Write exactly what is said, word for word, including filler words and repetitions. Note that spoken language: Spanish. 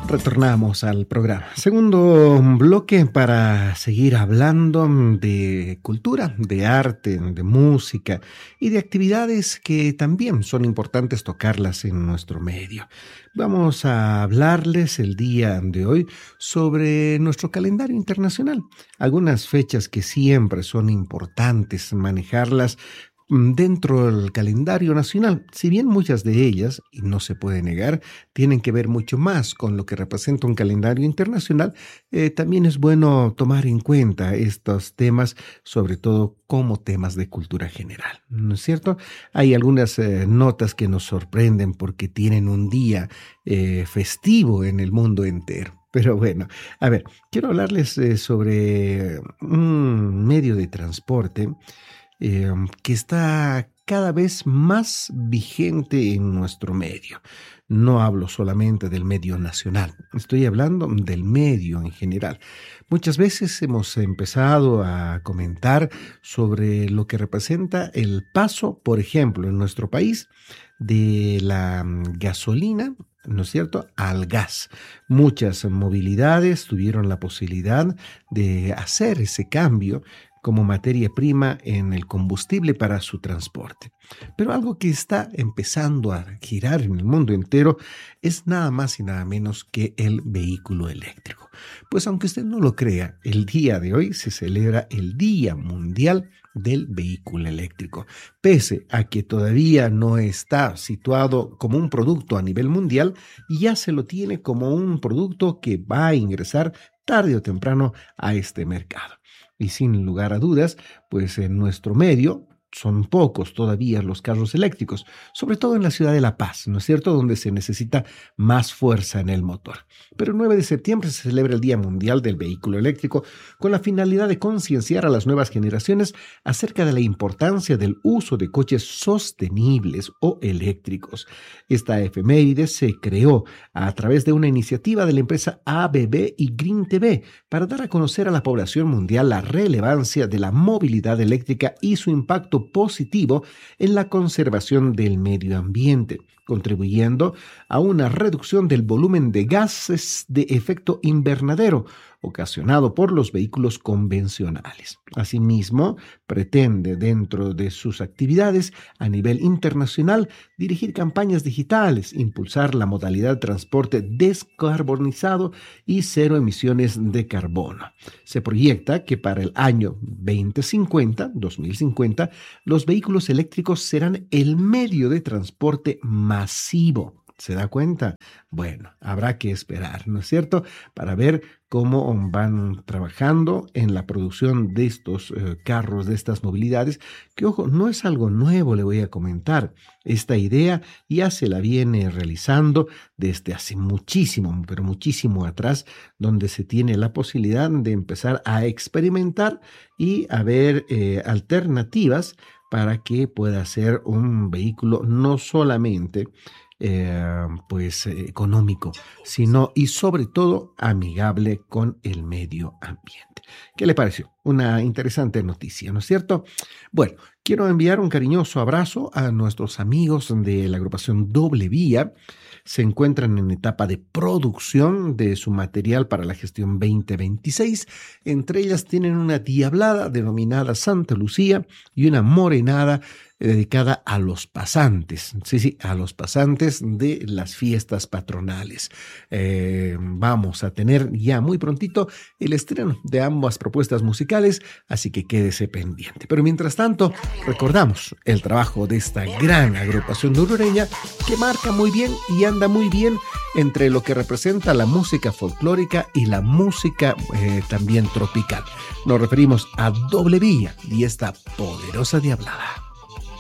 Retornamos al programa. Segundo bloque para seguir hablando de cultura, de arte, de música y de actividades que también son importantes tocarlas en nuestro medio. Vamos a hablarles el día de hoy sobre nuestro calendario internacional. Algunas fechas que siempre son importantes manejarlas dentro del calendario nacional, si bien muchas de ellas, y no se puede negar, tienen que ver mucho más con lo que representa un calendario internacional, eh, también es bueno tomar en cuenta estos temas, sobre todo como temas de cultura general, ¿no es cierto? Hay algunas eh, notas que nos sorprenden porque tienen un día eh, festivo en el mundo entero. Pero bueno, a ver, quiero hablarles eh, sobre un medio de transporte Eh, que está cada vez más vigente en nuestro medio. No hablo solamente del medio nacional, estoy hablando del medio en general. Muchas veces hemos empezado a comentar sobre lo que representa el paso, por ejemplo, en nuestro país, de la gasolina, ¿no es cierto?, al gas. Muchas movilidades tuvieron la posibilidad de hacer ese cambio como materia prima en el combustible para su transporte. Pero algo que está empezando a girar en el mundo entero es nada más y nada menos que el vehículo eléctrico. Pues aunque usted no lo crea, el día de hoy se celebra el Día Mundial del Vehículo Eléctrico. Pese a que todavía no está situado como un producto a nivel mundial, ya se lo tiene como un producto que va a ingresar tarde o temprano a este mercado. Y sin lugar a dudas, pues en nuestro medio son pocos todavía los carros eléctricos, sobre todo en la ciudad de La Paz, ¿no es cierto?, donde se necesita más fuerza en el motor. Pero el nueve de septiembre se celebra el Día Mundial del Vehículo Eléctrico con la finalidad de concienciar a las nuevas generaciones acerca de la importancia del uso de coches sostenibles o eléctricos. Esta efeméride se creó a través de una iniciativa de la empresa A B B y Green T V para dar a conocer a la población mundial la relevancia de la movilidad eléctrica y su impacto positivo en la conservación del medio ambiente, contribuyendo a una reducción del volumen de gases de efecto invernadero ocasionado por los vehículos convencionales. Asimismo, pretende dentro de sus actividades a nivel internacional dirigir campañas digitales, impulsar la modalidad de transporte descarbonizado y cero emisiones de carbono. Se proyecta que para el año veinte cincuenta, dos mil cincuenta, los vehículos eléctricos serán el medio de transporte masivo. ¿Se da cuenta? Bueno, habrá que esperar, ¿no es cierto?, para ver cómo van trabajando en la producción de estos eh, carros, de estas movilidades, que, ojo, no es algo nuevo, le voy a comentar. Esta idea ya se la viene realizando desde hace muchísimo, pero muchísimo atrás, donde se tiene la posibilidad de empezar a experimentar y a ver eh, alternativas para que pueda ser un vehículo no solamente Eh, pues eh, económico, sino y sobre todo amigable con el medio ambiente. ¿Qué le pareció? Una interesante noticia, ¿no es cierto? Bueno, quiero enviar un cariñoso abrazo a nuestros amigos de la agrupación Doble Vía. Se encuentran en etapa de producción de su material para la gestión veinte veintiséis. Entre ellas tienen una diablada denominada Santa Lucía y una morenada dedicada a los pasantes, sí, sí, a los pasantes de las fiestas patronales. Eh, vamos a tener ya muy prontito el estreno de ambas propuestas musicales, así que quédese pendiente. Pero mientras tanto, recordamos el trabajo de esta gran agrupación hondureña que marca muy bien y anda muy bien entre lo que representa la música folclórica y la música eh, también tropical. Nos referimos a Doble Vía y esta poderosa diablada.